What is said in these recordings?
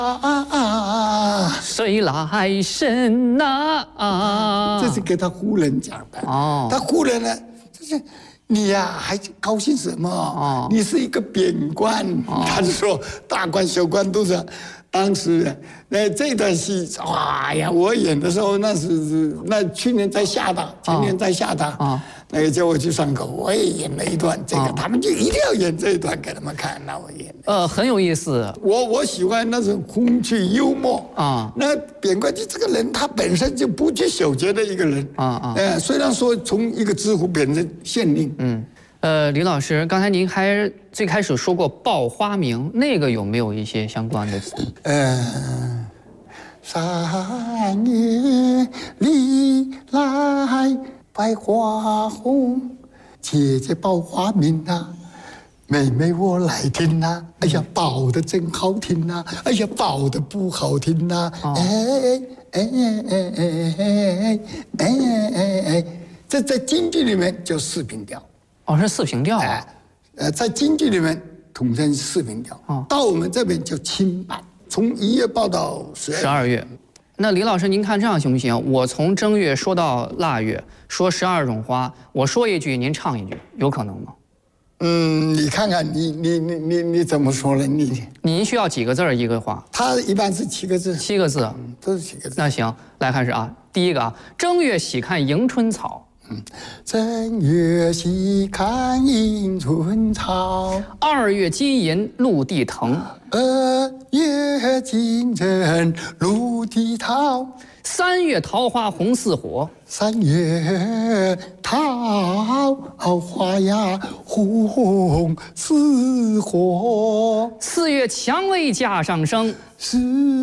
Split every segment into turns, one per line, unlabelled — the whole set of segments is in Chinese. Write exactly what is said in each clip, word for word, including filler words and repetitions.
啊啊！
水来深呐啊！
这是给他夫人讲的。
哦，
他夫人呢，就是你呀、啊，还高兴什么？哦，你是一个贬官。哦、他就说大官小官都是。当时，那这段戏，哇呀！我演的时候，那是那去年在厦大，前年在厦大，啊，那个叫我去上课，我也演了一段这个，他们就一定要演这一段给他们看，那我演。
呃，很有意思。
我我喜欢那种风趣幽默啊。那贬官就这个人，他本身就不拘小节的一个人啊啊。呃，虽然说从一个知府变成县令，嗯。
呃，李老师，刚才您还最开始说过报花名，那个有没有一些相关的词？
呃，三月里来百花红，姐姐报花名啊，妹妹我来听呐。哎呀，报的真好听呐！哎呀，报的不好听呐！哎哎哎哎哎哎哎哎哎，这在京剧里面叫四平调。
哦，是四平调啊。
哎，呃，在京剧里面统称四平调，哦，到我们这边叫清版，从一月报到十二
十二月。那李老师，您看这样行不行？我从正月说到腊月，说十二种花，我说一句，您唱一句，有可能吗？
嗯，你看看你你你你你怎么说呢？你
您需要几个字儿一个花？
它一般是七个字。
七个字，
嗯，都是七个字。
那行，来开始啊。第一个啊，正月喜看迎春草。
正月喜看迎春草，
二月金银陆地腾，
二月金针陆地桃，
三月桃花红似火，
三月桃花呀红似火，
四月蔷薇架上升，
四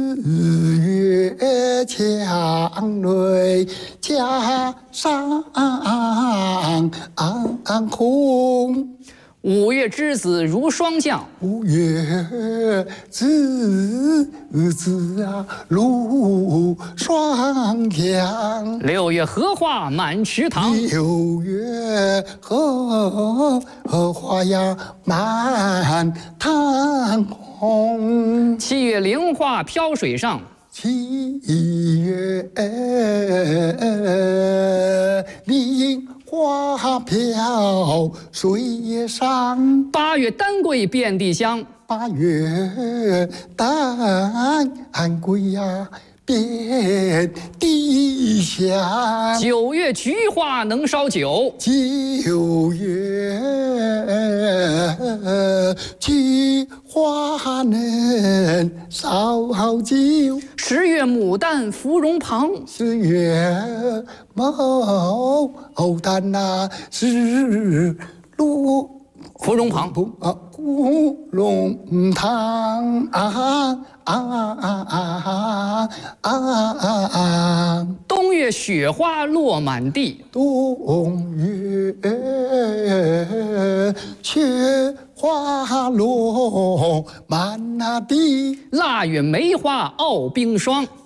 月蔷薇架上红，
五月之子如霜降，
五月之子啊如霜降，
六月荷花满池塘，
六月荷花呀满塘红，
七月菱花飘水上，
七月菱花飘水上，
八月丹桂遍地香，
八月丹桂呀遍地香，
九月菊花能烧酒，
九月菊花能烧酒，
十月牡丹芙蓉旁，
十月牡丹呐是芦
芙蓉旁
啊，芙蓉塘啊啊啊啊啊啊！
冬月雪花落满地，
冬月雪花落满那地，
腊月梅花傲冰霜。